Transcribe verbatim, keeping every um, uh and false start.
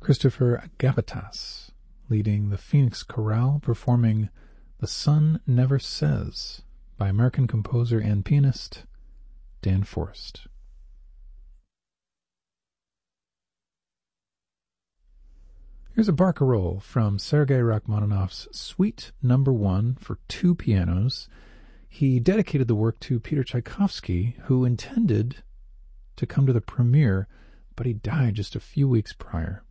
Christopher Gavatas, leading the Phoenix Chorale, performing The Sun Never Says by American composer and pianist Dan Forrest. Here's a barcarolle from Sergei Rachmaninoff's Suite Number One for two pianos. He dedicated the work to Peter Tchaikovsky, who intended to come to the premiere, but he died just a few weeks prior.